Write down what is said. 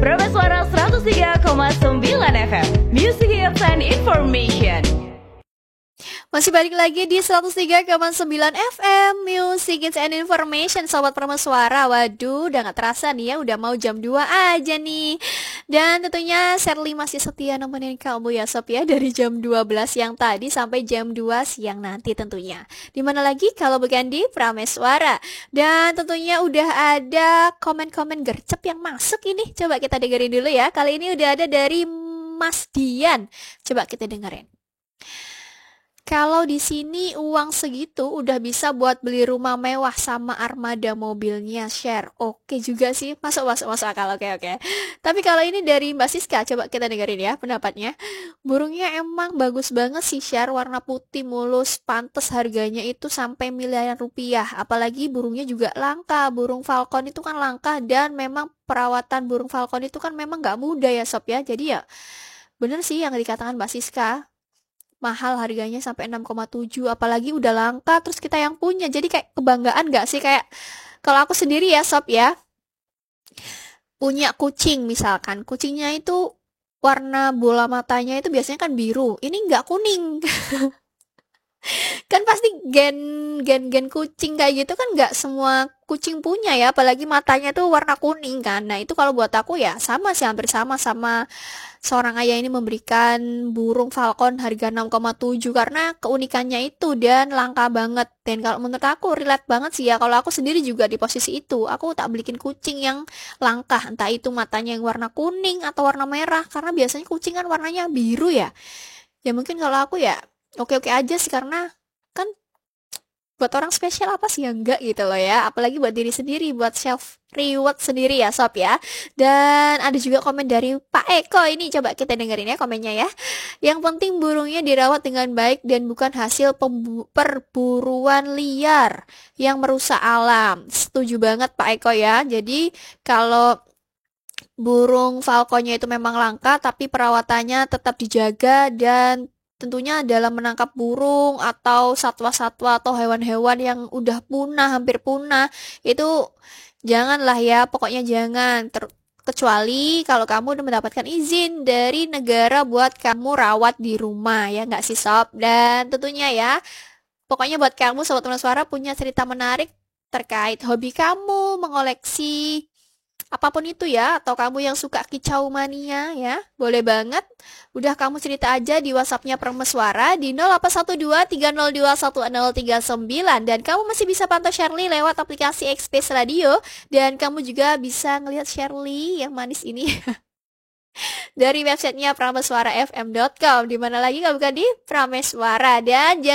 Prameswara 103,9 FM, Music Hits and Information. Masih balik lagi di 103,9 FM Music Hits and Information, Sobat Prameswara. Waduh, udah gak terasa nih ya, udah mau jam 2 aja nih. Dan tentunya Sherly masih setia nemenin kamu ya Sob ya, dari jam 12 yang tadi sampai jam 2 siang nanti tentunya. Dimana lagi kalau bukan di Prameswara. Dan tentunya udah ada komen-komen gercep yang masuk ini. Coba kita dengerin dulu ya. Kali ini udah ada dari Mas Dian. Coba kita dengerin. Kalau di sini uang segitu udah bisa buat beli rumah mewah sama armada mobilnya, share. Oke juga sih, masuk akal, oke. Tapi kalau ini dari Mbak Siska, coba kita dengerin ya pendapatnya. Burungnya emang bagus banget sih, share, warna putih mulus, pantes harganya itu sampai miliaran rupiah. Apalagi burungnya juga langka, burung falcon itu kan langka dan memang perawatan burung falcon itu kan memang gak mudah ya Sob ya. Jadi ya bener sih yang dikatakan Mbak Siska. Mahal harganya sampai 6,7, apalagi udah langka terus kita yang punya. Jadi kayak kebanggaan gak sih? Kayak kalau aku sendiri ya Sob ya, punya kucing misalkan, kucingnya itu warna bola matanya itu biasanya kan biru, ini nggak kuning. Kan pasti gen kucing kayak gitu kan nggak semua kucing punya ya, apalagi matanya tuh warna kuning kan. Nah itu kalau buat aku ya sama sih, hampir sama seorang ayah ini memberikan burung falcon harga 6,7 karena keunikannya itu dan langka banget. Dan kalau menurut aku relate banget sih ya, kalau aku sendiri juga di posisi itu, aku tak belikin kucing yang langka, entah itu matanya yang warna kuning atau warna merah, karena biasanya kucing kan warnanya biru ya. Ya mungkin kalau aku ya oke-oke aja sih, karena kan buat orang spesial apa sih yang enggak gitu loh ya. Apalagi buat diri sendiri, buat self reward sendiri ya Sob ya. Dan ada juga komen dari Pak Eko ini, coba kita dengerin ya komennya ya. Yang penting burungnya dirawat dengan baik dan bukan hasil perburuan liar yang merusak alam. Setuju banget Pak Eko ya. Jadi kalau burung falconnya itu memang langka, tapi perawatannya tetap dijaga dan tentunya dalam menangkap burung atau satwa-satwa atau hewan-hewan yang udah punah, hampir punah, itu janganlah ya, pokoknya jangan. Kecuali kalau kamu udah mendapatkan izin dari negara buat kamu rawat di rumah, ya nggak sih Sob? Dan tentunya ya, pokoknya buat kamu Sobat Prameswara punya cerita menarik terkait hobi kamu mengoleksi apapun itu ya, atau kamu yang suka kicau mania ya, boleh banget. Udah kamu cerita aja di WhatsAppnya Prameswara di 081230211039. Dan kamu masih bisa pantau Sherly lewat aplikasi Xpace Radio. Dan kamu juga bisa ngelihat Sherly yang manis ini dari websitenya prameswarafm.com. Dimana lagi kalau bukan di Prameswara. Dan